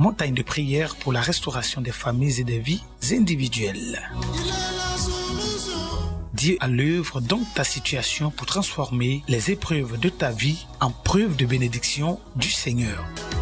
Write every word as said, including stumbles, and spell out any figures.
montagne de prière pour la restauration des familles et des vies individuelles. Dieu à l'œuvre dans ta situation pour transformer les épreuves de ta vie en preuve de bénédiction du Seigneur.